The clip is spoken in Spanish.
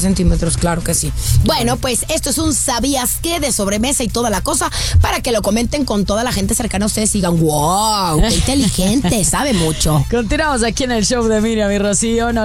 centímetros, claro que sí. Bueno, pues esto es un ¿sabías qué? De sobremesa y toda la cosa, para que lo comenten con toda la gente cercana a ustedes y digan, wow, qué inteligente, sabe mucho. Continuamos aquí en el show de Miriam y Rocío.